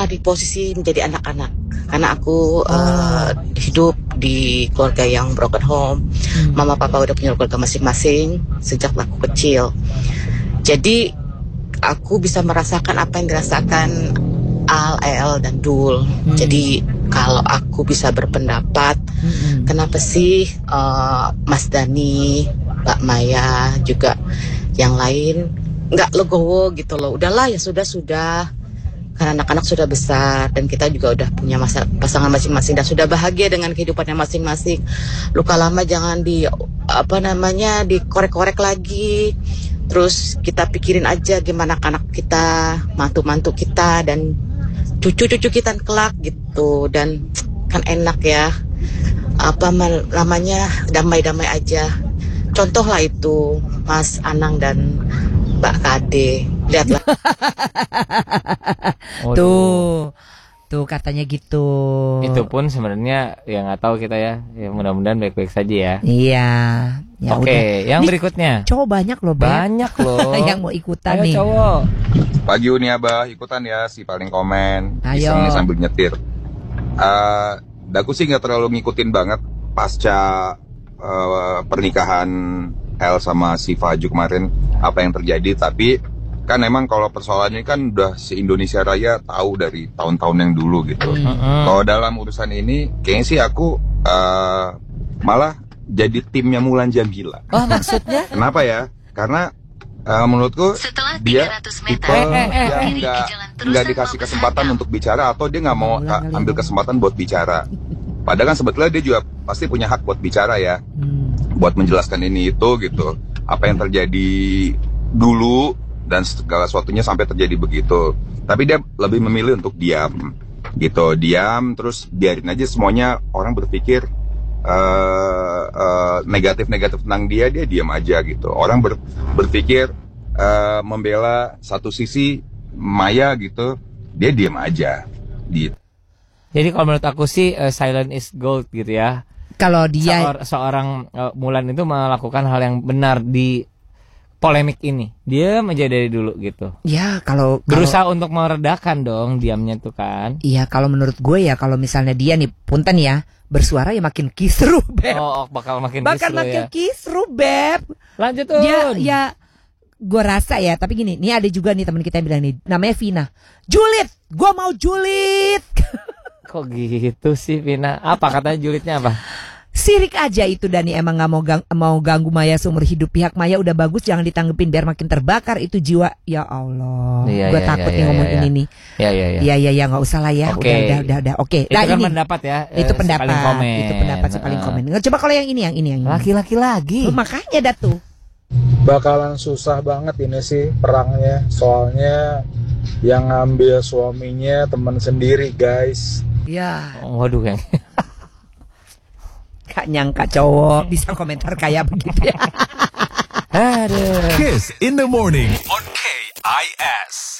pernah di posisi menjadi anak-anak karena aku hidup di keluarga yang broken home. Mama papa udah punya keluarga masing-masing sejak aku kecil. Jadi aku bisa merasakan apa yang dirasakan Al, El, dan Dul. Jadi kalau aku bisa berpendapat, kenapa sih Mas Dani, Mbak Maya, juga yang lain nggak legowo gitu loh. Udahlah ya sudah. Karena anak-anak sudah besar dan kita juga udah punya pasangan masing-masing dan sudah bahagia dengan kehidupannya masing-masing. Luka lama jangan dikorek-korek lagi. Terus kita pikirin aja gimana anak kita, mantu-mantu kita dan cucu-cucu kita kelak gitu. Dan kan enak ya, namanya damai-damai aja. Contoh lah itu Mas Anang dan Mbak Kade. Lihatlah. Tuh katanya gitu. Itu pun sebenarnya ya nggak tahu kita ya. Ya mudah-mudahan baik-baik saja ya. Iya. Ya Oke, yang berikutnya. Cowok banyak loh, Beb. Banyak loh. Yang mau ikutan. Ayo nih. Cowok. Pagi Uni Abah, ikutan ya si paling komen. Ayo. Iseng nih sambil nyetir. Aku sih nggak terlalu ngikutin banget pasca pernikahan El sama si Faju kemarin apa yang terjadi, tapi kan emang kalau persoalannya kan udah se-Indonesia Raya tahu dari tahun-tahun yang dulu gitu. Kalau dalam urusan ini kayaknya sih aku malah jadi timnya Mulan Jamila. Oh, maksudnya? Kenapa ya? Karena menurutku dia tipe yang nggak dikasih kesempatan untuk bicara atau dia nggak mau ambil kesempatan buat bicara. Padahal kan sebetulnya dia juga pasti punya hak buat bicara ya, buat menjelaskan ini itu gitu. Apa yang terjadi dulu dan segala sesuatunya sampai terjadi begitu. Tapi dia lebih memilih untuk diam gitu, diam terus biarin aja semuanya orang berpikir negatif tentang dia diam aja gitu. Orang berpikir membela satu sisi Maya gitu, dia diam aja gitu. Jadi kalau menurut aku sih silent is gold gitu ya. Kalau dia seorang Mulan itu melakukan hal yang benar di polemik ini. Dia aja dari dulu gitu. Ya, kalau berusaha untuk meredakan dong diamnya tuh kan. Iya, kalau menurut gue ya kalau misalnya dia nih punten ya bersuara ya makin kisruh, Beb. Oh, bakal makin kisruh, Beb. Lanjut tuh. Ya gue rasa ya, tapi gini, nih ada juga nih teman kita yang bilang nih, namanya Vina. Julid, gue mau julid. Kok gitu sih Vina? Apa katanya julidnya apa? Sirik aja itu Dani, emang gak mau ganggu Maya seumur hidup. Pihak Maya udah bagus, jangan ditanggepin biar makin terbakar itu jiwa. Ya Allah, gue takut nih ngomong ini nih. Iya gak usah lah ya. Okay. Udah Oke. Itu nah, kan ini pendapat ya. Itu pendapat. Itu pendapat si paling komen. Coba kalau yang ini. Laki-laki lagi. Makanya dah tuh. Bakalan susah banget ini sih perangnya. Soalnya yang ngambil suaminya teman sendiri, guys. Ya. Waduh yang Gak nyangka cowok bisa komentar kayak begitu ya. Aduh. Kiss in the morning on KIS.